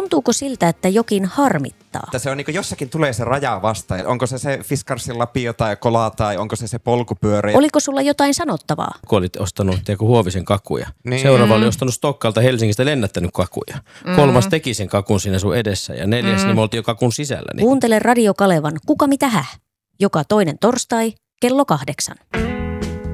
Tuntuuko siltä, että jokin harmittaa? Se on niin jossakin tulee se raja vastaan. Onko se Fiskarsin lapio tai kola tai onko se polkupyörä? Oliko sulla jotain sanottavaa? Kun olit ostanut Huovisen kakuja. Niin. Seuraava oli ostanut Stokkalta Helsingistä lennättänyt kakuja. 3. teki sen kakun siinä sun edessä ja 4. niin me oltiin jo kakun sisällä. Niin. Kuuntele Radio Kalevan Kuka mitä häh? Joka toinen torstai kello 8.